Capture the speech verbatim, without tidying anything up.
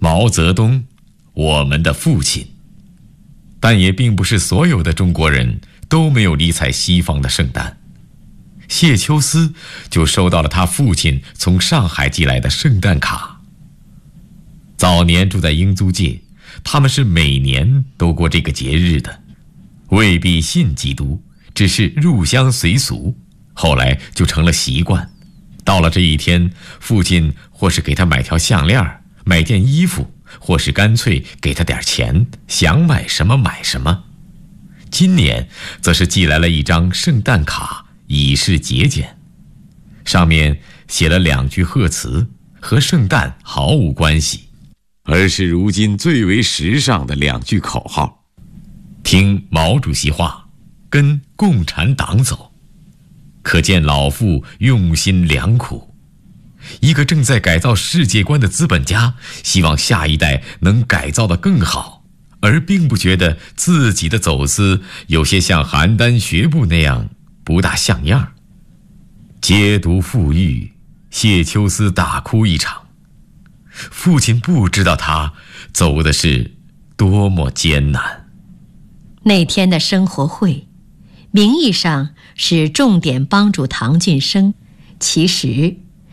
毛泽东，我们的父亲。但也并不是所有的中国人都没有理睬西方的圣诞。谢秋思就收到了他父亲从上海寄来的圣诞卡。早年住在英租界，他们是每年都过这个节日的，未必信基督，只是入乡随俗，后来就成了习惯。到了这一天，父亲或是给他买条项链，买件衣服，或是干脆给他点钱，想买什么买什么。今年则是寄来了一张圣诞卡，以示节俭，上面写了两句贺词，和圣诞毫无关系，而是如今最为时尚的两句口号：听毛主席话，跟共产党走。可见老傅用心良苦。一个正在改造世界观的资本家，希望下一代能改造得更好，而并不觉得自己的走姿有些像邯郸学步那样不大像样。解读富裕，谢秋思大哭一场。父亲不知道他走的是多么艰难。 那天的生活会，名义上是重点帮助唐俊生，其实